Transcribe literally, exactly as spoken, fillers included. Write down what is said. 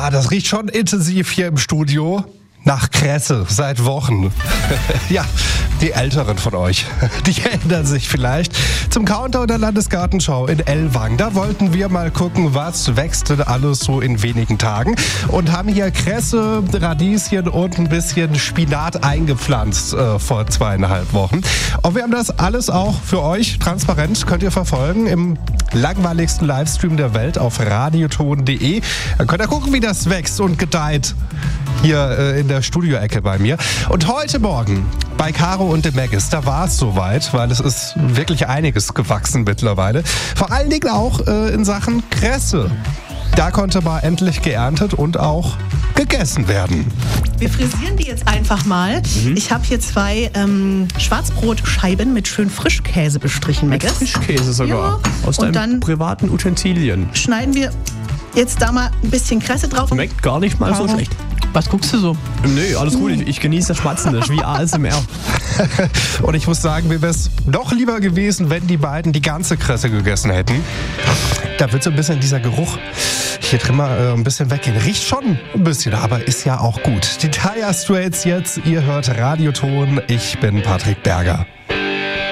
Ja, das riecht schon intensiv hier im Studio. Nach Kresse, seit Wochen. Ja, die Älteren von euch, die erinnern sich vielleicht. Zum Countdown der Landesgartenschau in Ellwangen, da wollten wir mal gucken, was wächst denn alles so in wenigen Tagen. Und haben hier Kresse, Radieschen und ein bisschen Spinat eingepflanzt äh, vor zweieinhalb Wochen. Und wir haben das alles auch für euch transparent, könnt ihr verfolgen im langweiligsten Livestream der Welt auf radioton punkt de. Dann könnt ihr gucken, wie das wächst und gedeiht. Hier äh, in der Studioecke bei mir. Und heute Morgen bei Caro und dem Maggis, da war es soweit, weil es ist wirklich einiges gewachsen mittlerweile. Vor allen Dingen auch äh, in Sachen Kresse. Da konnte mal endlich geerntet und auch gegessen werden. Wir frisieren die jetzt einfach mal. Mhm. Ich habe hier zwei ähm, Schwarzbrotscheiben mit schön Frischkäse bestrichen, Maggis. Frischkäse sogar. Ja. Aus und deinen dann privaten Utensilien. Schneiden wir jetzt da mal ein bisschen Kresse drauf. Schmeckt gar nicht mal so schlecht. Was guckst du so? Nö, alles gut. Ich, ich genieße das Schmatzen. Das ist wie A S M R. Und ich muss sagen, mir wäre es noch lieber gewesen, wenn die beiden die ganze Kresse gegessen hätten. Da wird so ein bisschen dieser Geruch hier drin mal äh, ein bisschen weggehen. Riecht schon ein bisschen, aber ist ja auch gut. Die Dire Straits jetzt. Ihr hört Radioton. Ich bin Patrick Berger.